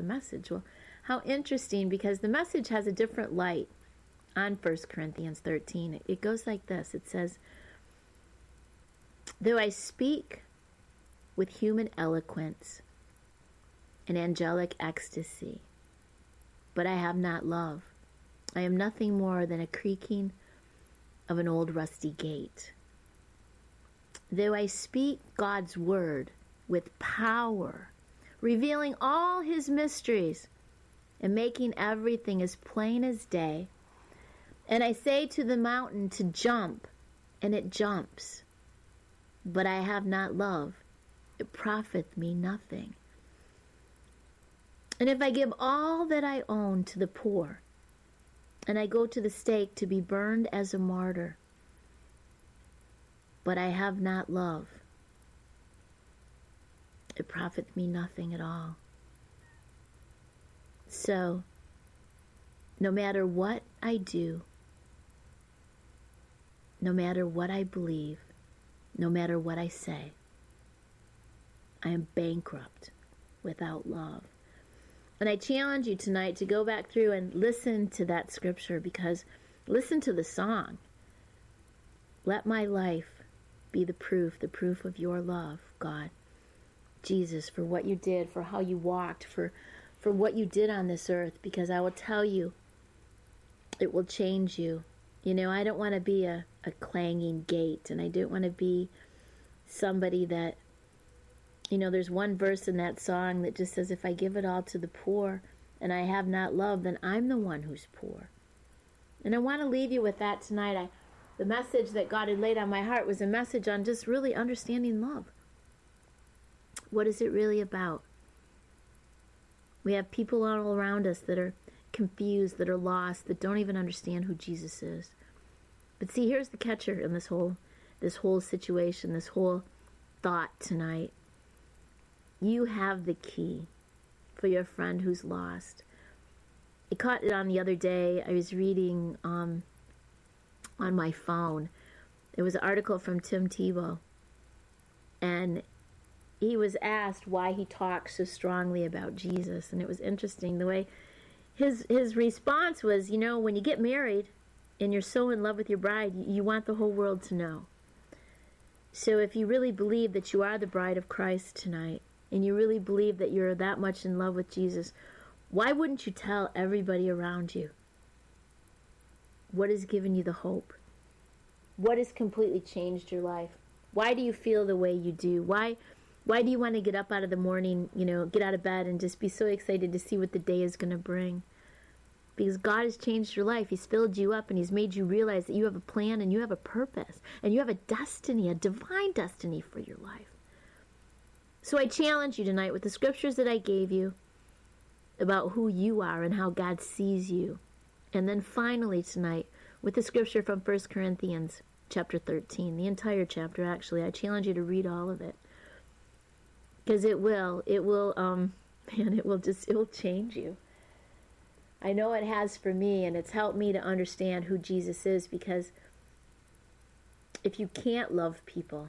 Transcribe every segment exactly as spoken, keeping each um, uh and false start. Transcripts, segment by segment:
Message. Well, how interesting, because the Message has a different light on First Corinthians thirteen. It goes like this. It says, though I speak with human eloquence and angelic ecstasy, but I have not love, I am nothing more than a creaking of an old rusty gate. Though I speak God's word with power, revealing all his mysteries and making everything as plain as day, and I say to the mountain to jump, and it jumps, but I have not love, it profiteth me nothing. And if I give all that I own to the poor, and I go to the stake to be burned as a martyr, but I have not love, it profiteth me nothing at all. So, no matter what I do, no matter what I believe, no matter what I say, I am bankrupt without love. And I challenge you tonight to go back through and listen to that scripture, because listen to the song. Let my life be the proof, the proof of your love, God. Jesus, for what you did, for how you walked, for, for what you did on this earth, because I will tell you, it will change you. You know, I don't want to be a, a clanging gate, and I don't want to be somebody that, you know, there's one verse in that song that just says, if I give it all to the poor and I have not love, then I'm the one who's poor. And I want to leave you with that tonight. I, the message that God had laid on my heart was a message on just really understanding love. What is it really about? We have people all around us that are confused, that are lost, that don't even understand who Jesus is. But see, here's the catcher in this whole, this whole situation, this whole thought tonight. You have the key for your friend who's lost. I caught it on the other day. I was reading um, on my phone. It was an article from Tim Tebow. And he was asked why he talks so strongly about Jesus. And it was interesting the way his his response was, you know, when you get married and you're so in love with your bride, you want the whole world to know. So if you really believe that you are the bride of Christ tonight, and you really believe that you're that much in love with Jesus, why wouldn't you tell everybody around you what has given you the hope? What has completely changed your life? Why do you feel the way you do? Why why do you want to get up out of the morning, you know, get out of bed and just be so excited to see what the day is going to bring? Because God has changed your life. He's filled you up, and he's made you realize that you have a plan and you have a purpose and you have a destiny, a divine destiny for your life. So I challenge you tonight with the scriptures that I gave you about who you are and how God sees you. And then finally tonight with the scripture from First Corinthians chapter thirteen, the entire chapter actually. I challenge you to read all of it. Because it will, it will, um, man, it will just, it will change you. I know it has for me, and it's helped me to understand who Jesus is, because if you can't love people,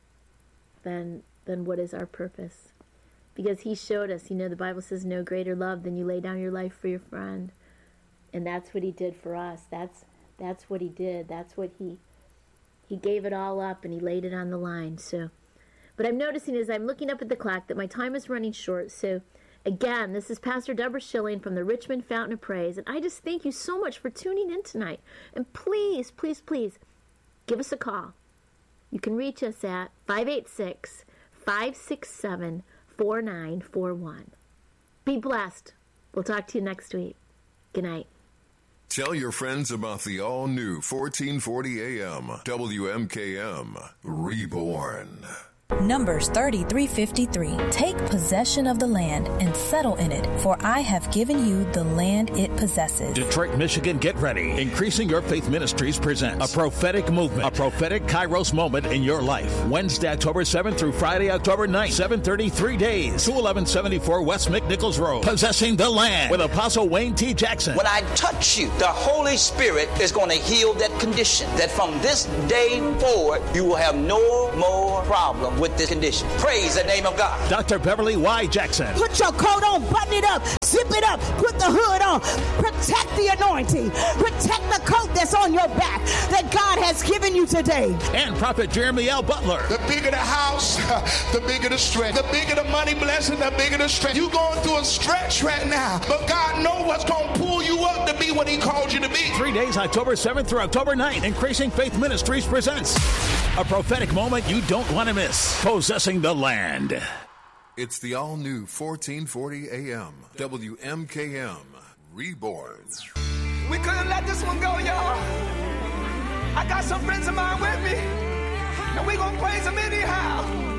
then then what is our purpose? Because he showed us, you know, the Bible says no greater love than you lay down your life for your friend. And that's what he did for us. That's that's what he did. That's what he he gave it all up, and he laid it on the line. So, but I'm noticing as I'm looking up at the clock that my time is running short. So again, this is Pastor Deborah Schilling from the Richmond Fountain of Praise. And I just thank you so much for tuning in tonight. And please, please, please, give us a call. You can reach us at five eight six, five six seven, four nine four one. Be blessed. We'll talk to you next week. Good night. Tell your friends about the all-new fourteen forty A M W M K M Reborn. Numbers thirty-three fifty-three. Take possession of the land and settle in it, for I have given you the land it possesses. Detroit, Michigan, get ready. Increasing Your Faith Ministries presents a prophetic movement, a prophetic Kairos moment in your life. Wednesday, October seventh through Friday, October ninth, seven thirty, three days. two eleven seventy-four West McNichols Road. Possessing the land with Apostle Wayne T. Jackson. When I touch you, the Holy Spirit is going to heal that condition. That from this day forward, you will have no more problem with this condition. Praise the name of God. Doctor Beverly Y. Jackson. Put your coat on, button it up. it up. Put the hood on. Protect the anointing. Protect the coat that's on your back that God has given you today. And Prophet Jeremy L. Butler. The bigger the house, the bigger the strength. The bigger the money blessing, the bigger the strength. You're going through a stretch right now, but God knows what's going to pull you up to be what he called you to be. Three days, October seventh through October ninth, Increasing Faith Ministries presents a prophetic moment you don't want to miss. Possessing the Land. It's the all-new fourteen forty A M, W M K M, Reborn. We couldn't let this one go, y'all. I got some friends of mine with me, and we gonna praise them anyhow.